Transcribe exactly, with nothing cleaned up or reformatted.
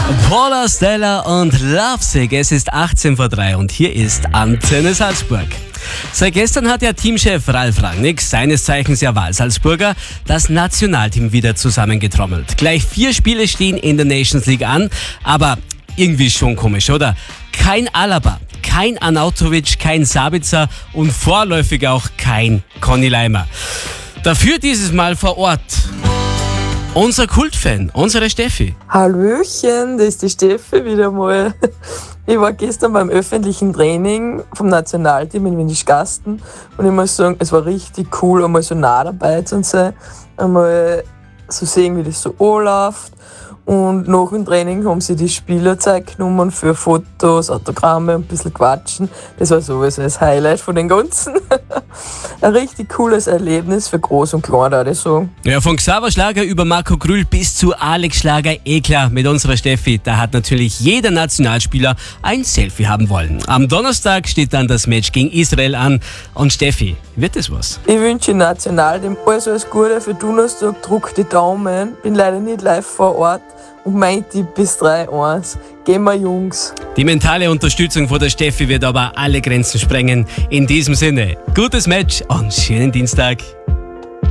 Paula, Stella und Lovesick. Es ist achtzehn vor drei und hier ist Antenne Salzburg. Seit gestern hat ja Teamchef Ralf Rangnick, seines Zeichens ja Wahlsalzburger, das Nationalteam wieder zusammengetrommelt. Gleich vier Spiele stehen in der Nations League an, aber irgendwie schon komisch, oder? Kein Alaba, kein Arnautovic, kein Sabitzer und vorläufig auch kein Conny Leimer. Dafür dieses Mal vor Ort unser Kultfan, unsere Steffi. Hallöchen, das ist die Steffi wieder mal. Ich war gestern beim öffentlichen Training vom Nationalteam in Windischgasten und ich muss sagen, es war richtig cool, einmal so nah dabei zu sein, einmal so sehen, wie das so anläuft. Und nach dem Training haben sie die Spieler Zeit genommen für Fotos, Autogramme und ein bisschen quatschen. Das war sowieso das Highlight von den Ganzen. Ein richtig cooles Erlebnis für Groß und Klein, würde ich sagen. Ja, von Xaver Schlager über Marco Grüll bis zu Alex Schlager, eh klar, mit unserer Steffi. Da hat natürlich jeder Nationalspieler ein Selfie haben wollen. Am Donnerstag steht dann das Match gegen Israel an. Und Steffi, wird das was? Ich wünsche dem Nationalteam alles, alles Gute für Donnerstag. Druck die Daumen. Bin leider nicht live vor Ort. Und mein Tipp ist drei eins. Gehen wir, Jungs. Die mentale Unterstützung von der Steffi wird aber alle Grenzen sprengen. In diesem Sinne, gutes Match und schönen Dienstag.